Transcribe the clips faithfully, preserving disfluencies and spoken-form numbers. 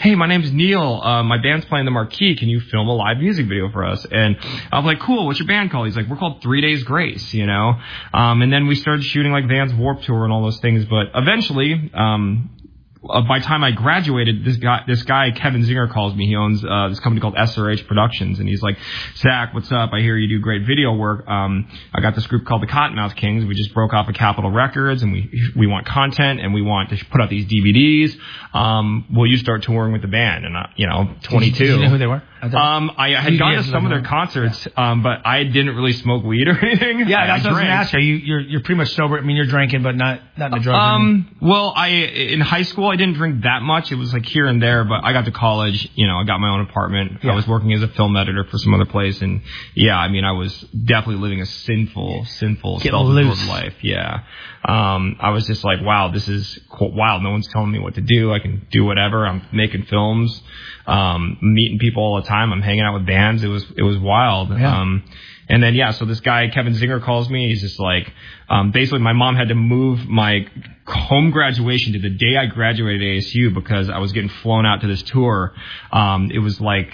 hey, my name's Neil. Uh, my band's playing the Marquee. Can you film a live music video for us? And I was like, cool. What's your band called? He's like, we're called Three Days Grace, you know? Um, and then we started shooting like Vans Warped Tour and all those things. But eventually, um, Uh, by the time I graduated, this guy, this guy, Kevin Zinger, calls me. He owns uh, this company called S R H Productions, and he's like, Zach, what's up? I hear you do great video work. Um, I got this group called the Cottonmouth Kings. We just broke off of Capitol Records, and we we want content, and we want to put out these D V Ds. Um, will you start touring with the band? And, uh, you know, twenty-two. Did you, did you know who they were? Um, I had gone to some of their concerts, yeah. um, but I didn't really smoke weed or anything. Yeah, that's I what I was going to ask you. you. You're you're pretty much sober. I mean, you're drinking, but not not in the drugs. Um, well, I in high school I didn't drink that much. It was like here and there, but I got to college. You know, I got my own apartment. Yeah. I was working as a film editor for some other place, and yeah, I mean, I was definitely living a sinful, sinful, self-absorbed life. Yeah. Um, I was just like, wow, this is wild. No one's telling me what to do. I can do whatever. I'm making films, um, meeting people all the time. I'm hanging out with bands. It was, it was wild. Yeah. Um, and then, yeah, so this guy, Kevin Zinger, calls me. He's just like, um, basically my mom had to move my home graduation to the day I graduated A S U because I was getting flown out to this tour. Um, it was like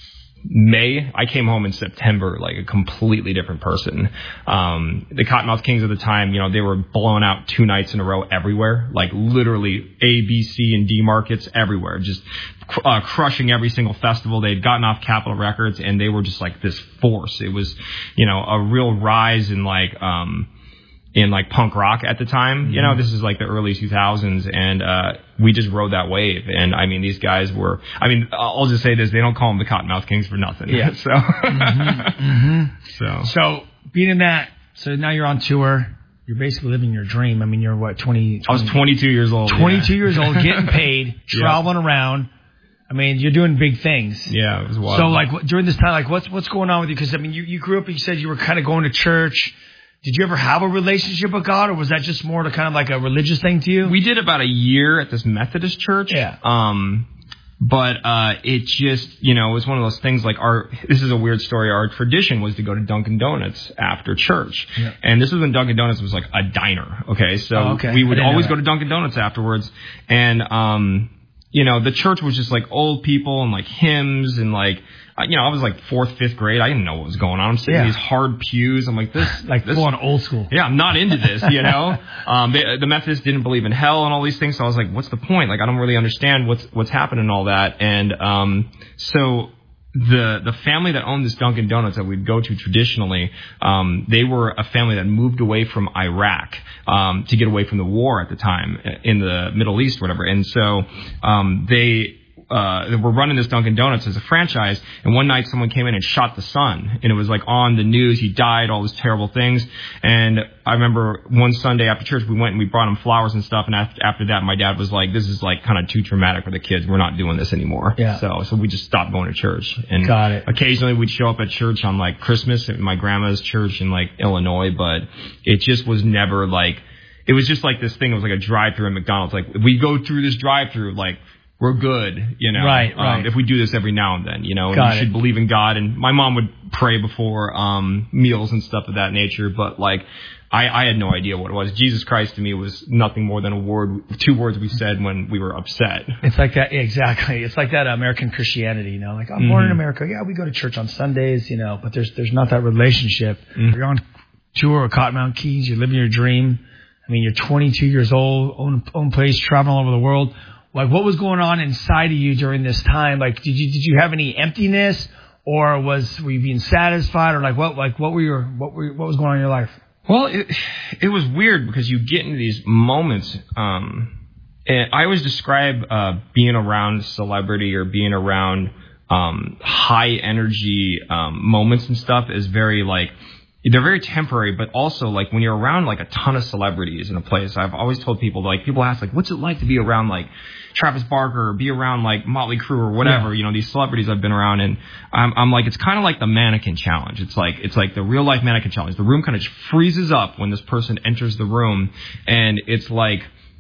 May. I came home in September, like a completely different person. Um, the Cottonmouth Kings at the time, you know, they were blown out two nights in a row everywhere, like literally A, B, C, and D markets everywhere, just uh, crushing every single festival. They'd gotten off Capitol Records, and they were just like this force. It was, you know, a real rise in like, um, in like punk rock at the time. You know, this is like the early two thousands, and uh we just rode that wave. And I mean, these guys were, I mean, I'll just say this, they don't call them the Cottonmouth Kings for nothing. Yeah. So, mm-hmm. Mm-hmm. so, so being in that, so now you're on tour, you're basically living your dream. I mean, you're what, twenty, twenty I was twenty-two years old. twenty-two yeah. years old, getting paid, traveling yeah. around. I mean, you're doing big things. Yeah, it was wild. So like what, during this time, like what's, what's going on with you? Cause I mean, you, you grew up and you said you were kind of going to church. Did you ever have a relationship with God, or was that just more to kind of like a religious thing to you? We did about a year at this Methodist church. Yeah. Um, but uh, it just, you know, it was one of those things like our, this is a weird story, our tradition was to go to Dunkin' Donuts after church. Yeah. And this was when Dunkin' Donuts was like a diner, okay? So oh, okay. we would always go to Dunkin' Donuts afterwards. And, um, you know, the church was just like old people and like hymns and like, you know, I was like fourth, fifth grade. I didn't know what was going on. I'm sitting yeah. in these hard pews. I'm like, this, like this, full on old school. Yeah, I'm not into this, you know. um, they, the Methodists didn't believe in hell and all these things. So I was like, what's the point? Like, I don't really understand what's what's happening and all that. And um, so the the family that owned this Dunkin' Donuts that we'd go to traditionally, um, they were a family that moved away from Iraq um, to get away from the war at the time in the Middle East, or whatever. And so um, they. Uh, we're running this Dunkin' Donuts as a franchise, and one night someone came in and shot the son, and it was like on the news. He died, all these terrible things. And I remember one Sunday after church, we went and we brought him flowers and stuff. And after, after that, my dad was like, "This is like kind of too traumatic for the kids. We're not doing this anymore." Yeah. So, so we just stopped going to church. And Got it. Occasionally we'd show up at church on like Christmas at my grandma's church in like Illinois, but it just was never like. It was just like this thing. It was like a drive-through at McDonald's. Like if we go through this drive-through, like. We're good, you know. Right, um, right. If we do this every now and then, you know, and Got you it. should believe in God. And my mom would pray before um meals and stuff of that nature. But like, I, I had no idea what it was. Jesus Christ to me was nothing more than a word, two words we said when we were upset. It's like that, exactly. It's like that American Christianity, you know. Like I'm mm-hmm. born in America. Yeah, we go to church on Sundays, you know. But there's there's not that relationship. Mm-hmm. You're on tour or Cottonmouth Keys. You're living your dream. I mean, you're twenty-two years old, own own place, traveling all over the world. Like, what was going on inside of you during this time? Like, did you did you have any emptiness, or was were you being satisfied, or like what like what were your what were what was going on in your life? Well, it it was weird because you get into these moments. Um, and I always describe uh, being around celebrity or being around um, high energy um, moments and stuff as very like. They're very temporary, but also like when you're around like a ton of celebrities in a place, I've always told people, like people ask like, what's it like to be around like Travis Barker or be around like Motley Crue or whatever, yeah. you know, these celebrities I've been around. And I'm, I'm like, it's kind of like the mannequin challenge. It's like, it's like the real life mannequin challenge. The room kind of freezes up when this person enters the room, and it's like,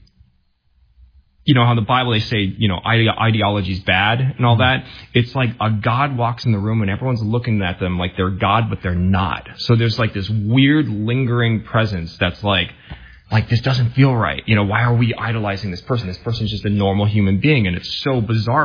you know how the Bible, they say, you know, ide- ideology is bad and all that. It's like a God walks in the room and everyone's looking at them like they're God, but they're not. So there's like this weird lingering presence that's like, like this doesn't feel right. You know, why are we idolizing this person? This person's just a normal human being, and it's so bizarre.